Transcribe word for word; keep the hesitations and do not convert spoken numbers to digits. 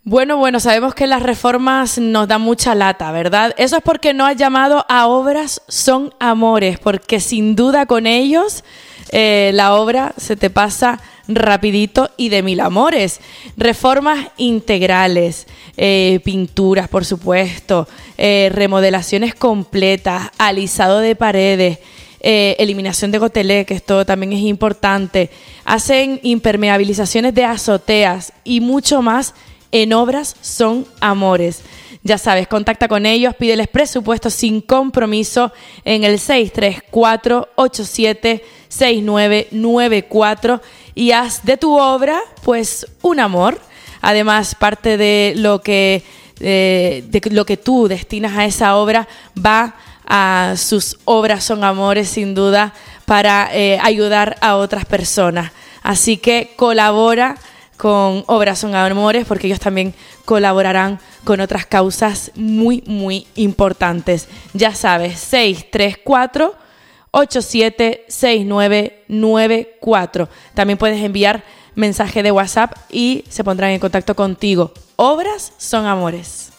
Bueno, bueno, sabemos que las reformas nos dan mucha lata, ¿verdad? Eso es porque no has llamado a Obras Son Amores, porque sin duda con ellos eh, la obra se te pasa rapidito y de mil amores. Reformas integrales, eh, pinturas, por supuesto, eh, remodelaciones completas, alisado de paredes, eh, eliminación de gotelé, que esto también es importante. Hacen impermeabilizaciones de azoteas y mucho más. En Obras Son Amores. Ya sabes, contacta con ellos, pídeles presupuesto sin compromiso en el seis tres cuatro, ocho siete, seis nueve nueve cuatro y haz de tu obra pues un amor. Además, parte de lo que, eh, de lo que tú destinas a esa obra va a sus Obras Son Amores, sin duda, para eh, ayudar a otras personas. Así que colabora con Obras Son Amores, porque ellos también colaborarán con otras causas muy, muy importantes. Ya sabes, seis tres cuatro, ocho siete, seis nueve nueve cuatro. También puedes enviar mensaje de WhatsApp y se pondrán en contacto contigo. Obras Son Amores.